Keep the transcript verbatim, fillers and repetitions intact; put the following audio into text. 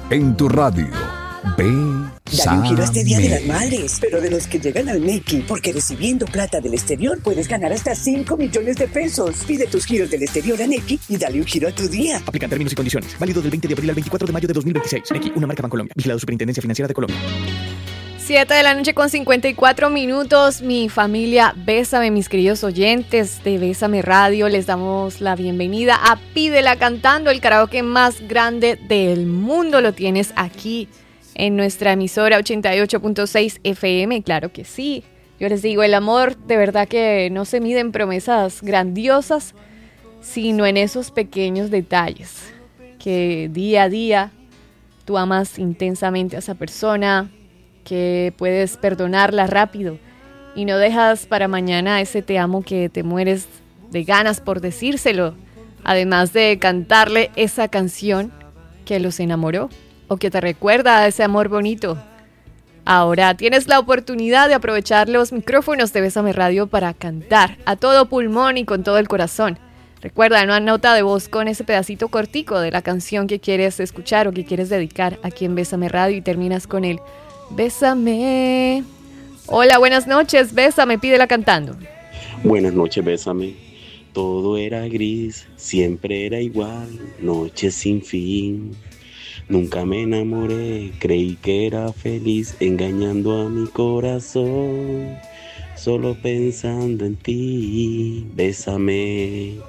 en tu radio. Dale un giro a este Día de las Bésame. Madres, pero de los que llegan al Nequi, porque recibiendo plata del exterior puedes ganar hasta cinco millones de pesos. Pide tus giros del exterior a Nequi y dale un giro a tu día. Aplican términos y condiciones. Válido del veinte de abril al veinticuatro de mayo de dos mil veintiséis. Nequi, una marca Bancolombia. Vigilado Superintendencia Financiera de Colombia. siete de la noche con cincuenta y cuatro minutos. Mi familia, Bésame, mis queridos oyentes de Bésame Radio. Les damos la bienvenida a Pídela Cantando, el karaoke más grande del mundo. Lo tienes aquí en nuestra emisora ochenta y ocho punto seis F M. Claro que sí. Yo les digo, el amor de verdad que no se mide en promesas grandiosas, sino en esos pequeños detalles. Que día a día tú amas intensamente a esa persona, que puedes perdonarla rápido y no dejas para mañana ese te amo que te mueres de ganas por decírselo, además de cantarle esa canción que los enamoró o que te recuerda a ese amor bonito. Ahora tienes la oportunidad de aprovechar los micrófonos de Bésame Radio para cantar a todo pulmón y con todo el corazón. Recuerda una nota de voz con ese pedacito cortico de la canción que quieres escuchar o que quieres dedicar aquí en Bésame Radio y terminas con el Bésame. Hola, buenas noches, Bésame, Pídela Cantando. Buenas noches, Bésame. Todo era gris, siempre era igual, noche sin fin. Nunca me enamoré, creí que era feliz, engañando a mi corazón, solo pensando en ti. Bésame.